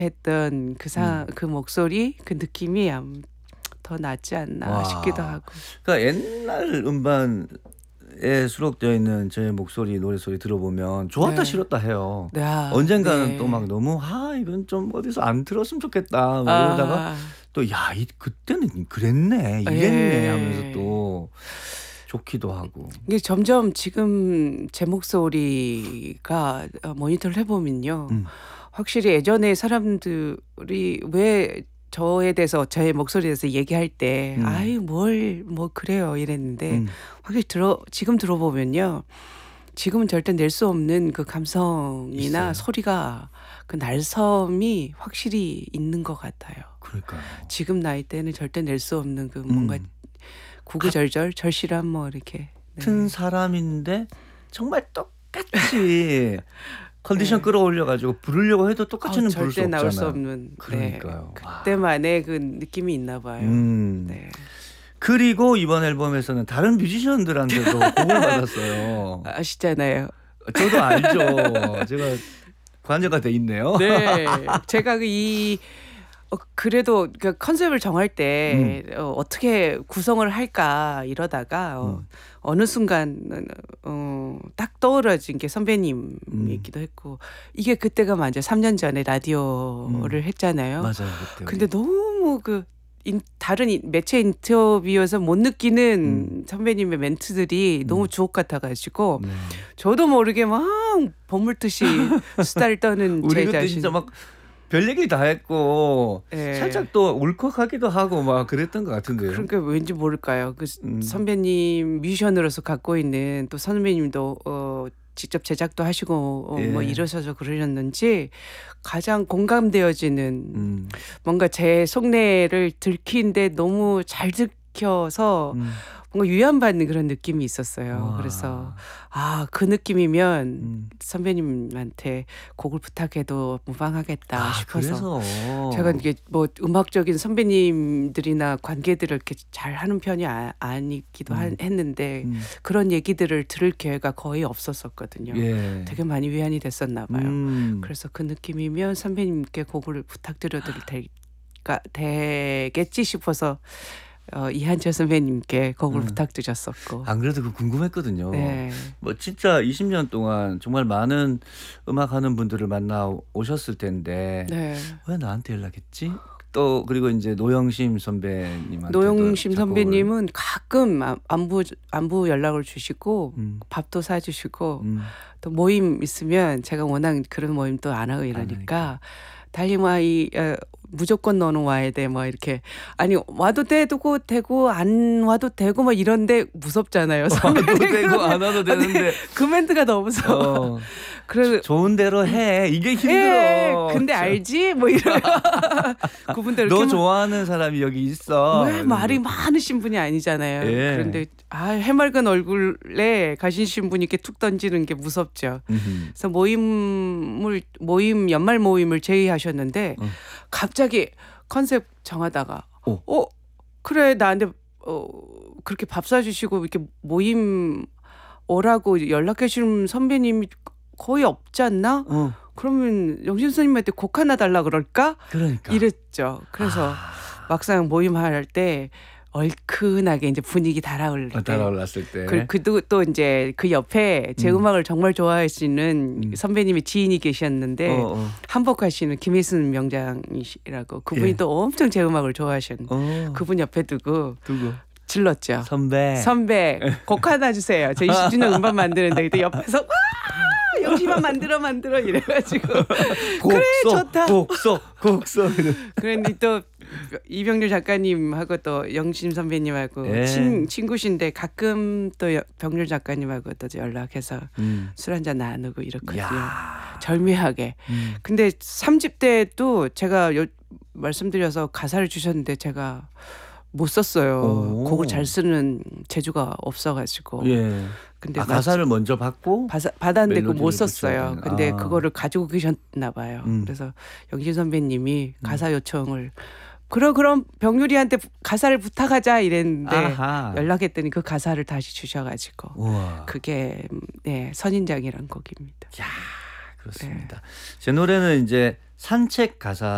했던 그 목소리, 그 느낌이 더 낫지 않나 와. 싶기도 하고. 그러니까 옛날 음반에 수록되어 있는 제 목소리, 노래소리 들어보면 좋았다 네. 싫었다 해요. 네. 언젠가는 네. 또 막 너무 이건 좀 어디서 안 들었으면 좋겠다 막 이러다가 또 그때는 그랬네 이랬네 예. 하면서 또 좋기도 하고. 이게 점점 지금 제 목소리가 모니터를 해보면요. 확실히 예전에 사람들이 왜 저에 대해서 제 목소리에 대해서 얘기할 때 아유 뭐 그래요 이랬는데 확실히 지금 들어보면요. 지금은 절대 낼 수 없는 그 감성이나 있어요. 소리가 그 날섬이 확실히 있는 것 같아요. 그러니까요. 지금 나이 때는 절대 낼 수 없는 그 뭔가 구구절절 절실한 뭐 이렇게. 같은 사람인데 정말 똑같이 컨디션 끌어올려가지고 부르려고 해도 똑같이는 부를 수 절대 없잖아요. 나올 수 없는. 그러니까요. 그때만의 그 느낌이 있나 봐요. 네. 그리고 이번 앨범에서는 다른 뮤지션들한테도 곡을 받았어요. 아시잖아요. 저도 알죠. 제가 관여가 돼 있네요. 네. 제가 그래도 그 컨셉을 정할 때 어떻게 구성을 할까 이러다가 어느 순간 딱 떠오르진 게 선배님이기도 했고, 이게 그때가 맞아 3년 전에 라디오를 했잖아요. 맞아요. 그때. 근데 너무 다른 매체 인터뷰에서 못 느끼는 선배님의 멘트들이 너무 주옥 같아가지고 저도 모르게 막 버물듯이 수다를 떠는 제 우리 그때 자신. 진짜 막 별 얘기 다 했고 네. 살짝 또 울컥하기도 하고 막 그랬던 것 같은데요. 그러니까 왠지 모를까요. 그 선배님 뮤지션으로서 갖고 있는, 또 선배님도 직접 제작도 하시고 뭐 이러셔서 그러셨는지 가장 공감되어지는 뭔가 제 속내를 들키는데 너무 잘 들켜서 뭔가 위안받는 그런 느낌이 있었어요. 와. 그래서 그 느낌이면 선배님한테 곡을 부탁해도 무방하겠다 싶어서. 그래서 제가 이게 뭐 음악적인 선배님들이나 관계들을 이렇게 잘 하는 편이 아니기도 했는데 그런 얘기들을 들을 기회가 거의 없었었거든요. 예. 되게 많이 위안이 됐었나 봐요. 그래서 그 느낌이면 선배님께 곡을 부탁드려도 되겠지 싶어서 이한철 선배님께 곡을 부탁드렸었고. 안 그래도 궁금했거든요. 네. 뭐 진짜 20년 동안 정말 많은 음악하는 분들을 만나 오셨을 텐데 네. 왜 나한테 연락했지? 또 그리고 이제 노영심 선배님한테 노영심 선배님은 가끔 안부 연락을 주시고 밥도 사주시고 또 모임 있으면 제가 워낙 그런 모임 또 안 하고 이러니까 달림아 무조건 너는 와야 돼 뭐 이렇게, 아니 와도 되고 안 와도 되고 뭐 이런데 무섭잖아요. 와도 되고 안 와도 되는데 그 멘트가 너무 무서워. 그래서 좋은 대로 해. 이게 힘들어. 근데 알지? 뭐 이런. 그분들 너 좋아하는 사람이 여기 있어. 왜 말이 많으신 분이 아니잖아요. 예. 그런데 해맑은 얼굴에 가신 분이 이렇게 툭 던지는 게 무섭죠. 그래서 연말 모임을 제의하셨는데 갑자기 컨셉 정하다가 그래 나한테 그렇게 밥 사주시고 이렇게 모임 오라고 연락해 주는 선배님이 거의 없지 않나? 그러면 영신 선생님한테 곡 하나 달라 그럴까? 그러니까. 이랬죠. 그래서 막상 모임할 때 얼큰하게 이제 분위기 달아올랐을 때. 또 이제 그 옆에 제 음악을 정말 좋아하시는 선배님이 지인이 계셨는데 한복하시는 김혜순 명장이시라고, 그분이 또 엄청 제 음악을 좋아하셨는데 그분 옆에 두고 질렀죠. 선배 곡 하나 주세요. 저 20주년 음반 만드는데 그때 옆에서 영심만 만들어 이래가지고 그래 좋다. 곡 써. 그런데 또 이병률 작가님하고 또 영심 선배님하고 친구신데 가끔 또 병률 작가님하고 또 연락해서 술 한잔 나누고 이렇거든요. 절묘하게. 근데 3집 때도 제가 말씀드려서 가사를 주셨는데 제가 못 썼어요. 곡을 잘 쓰는 재주가 없어가지고. 근데 가사를 먼저 받았는데 그거 못 썼어요. 근데 아. 그거를 가지고 계셨나 봐요. 그래서 영신 선배님이 가사 요청을 그럼 병률이한테 가사를 부탁하자 이랬는데 연락했더니 그 가사를 다시 주셔가지고 우와. 그게 선인장이란 곡입니다. 야, 그렇습니다. 제 노래는 이제 산책 가사